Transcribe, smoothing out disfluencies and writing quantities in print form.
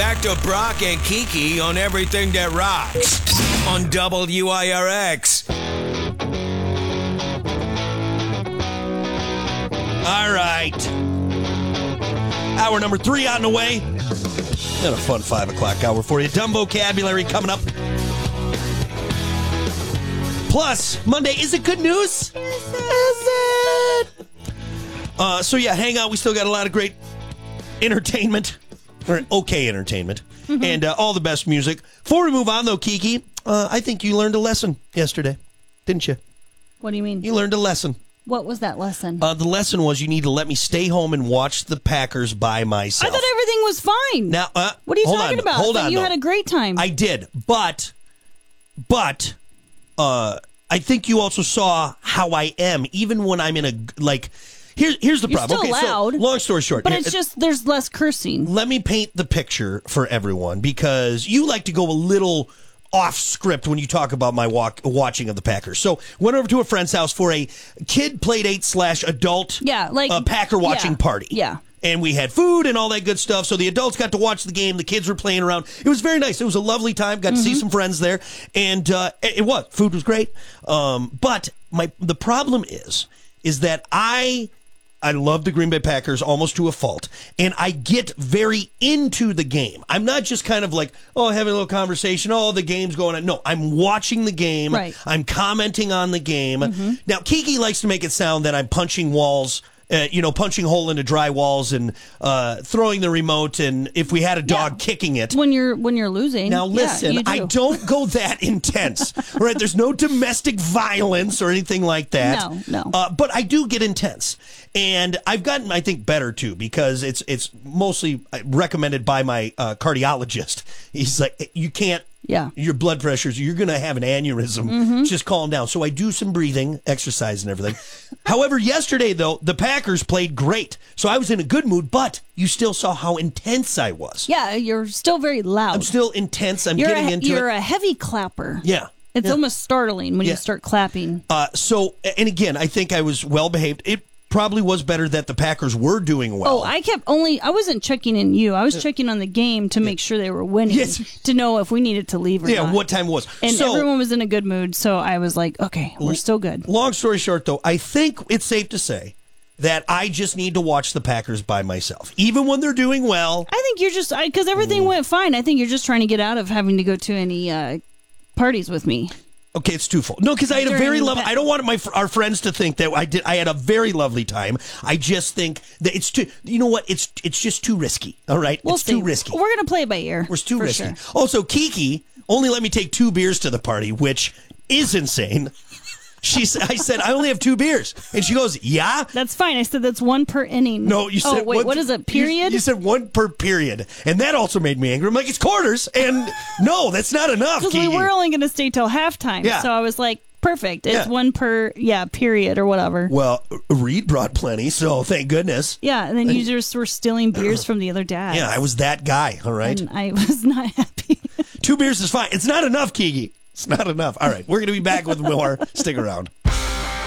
back to Brock and Kiki on Everything That Rocks on WIRX. All right. Hour number 3 out and away. Got a fun 5 o'clock hour for you. Dumb vocabulary coming up. Plus, Monday, is it good news? Is it? So yeah, hang out. We still got a lot of great entertainment, or okay entertainment, and all the best music. Before we move on, though, Kiki, I think you learned a lesson yesterday, didn't you? What do you mean? You learned a lesson. What was that lesson? The lesson was you need to let me stay home and watch the Packers by myself. I thought everything was fine. Now, what are you talking about? Hold on, you had a great time. I did, but I think you also saw how I am, even when I'm in a, like, here's the problem. You're still loud. So, long story short. But it's just, there's less cursing. Let me paint the picture for everyone, because you like to go a little off script when you talk about my watching of the Packers. So, went over to a friend's house for a kid playdate/adult Packer watching party. Yeah. And we had food and all that good stuff. So the adults got to watch the game. The kids were playing around. It was very nice. It was a lovely time. Got to see some friends there. And it was. Food was great. But the problem is that I love the Green Bay Packers almost to a fault. And I get very into the game. I'm not just kind of like, having a little conversation. The game's going on. No, I'm watching the game. Right. I'm commenting on the game. Now, Kiki likes to make it sound that I'm punching walls. Punching hole into dry walls and throwing the remote, and if we had a dog, kicking it. When you're losing. Now listen, I don't go that intense. Right? There's no domestic violence or anything like that. No. But I do get intense, and I've gotten, I think, better too, because it's mostly recommended by my cardiologist. He's like, you can't. Yeah. Your blood pressures, you're going to have an aneurysm. Just calm down. So I do some breathing, exercise, and everything. However, yesterday, though, the Packers played great. So I was in a good mood, but you still saw how intense I was. Yeah, you're still very loud. I'm still intense. I'm getting into it. You're a heavy clapper. Yeah. It's almost startling when you start clapping. And again, I think I was well behaved. It probably was better that the Packers were doing well. I wasn't checking in you. I was checking on the game to make sure they were winning, to know if we needed to leave or not. Yeah, what time it was. And everyone was in a good mood, so I was like, okay, we're still good. Long story short, though, I think it's safe to say that I just need to watch the Packers by myself, even when they're doing well. I think you're just, because everything went fine, I think you're just trying to get out of having to go to any parties with me. Okay, it's twofold. No, because I had a very lovely. I don't want our friends to think that I had a very lovely time. I just think that it's too. You know what? It's just too risky. All right, We'll it's see. too risky. We're gonna play it by ear. It's too risky. Sure. Also, Kiki only let me take 2 beers to the party, which is insane. I said, I only have 2 beers. And she goes, yeah? That's fine. I said that's 1 per inning. No, you said... Oh, wait, what is it, period? You said 1 per period. And that also made me angry. I'm like, it's quarters. And no, that's not enough, Because Kiki. we were only going to stay till halftime. Yeah. So I was like, perfect. It's 1 per, period or whatever. Well, Reed brought plenty, so thank goodness. Yeah, and then you just were stealing beers from the other dads. Yeah, I was that guy, all right? And I was not happy. 2 beers is fine. It's not enough, Kiki. It's not enough. All right, we're going to be back with more. Stick around.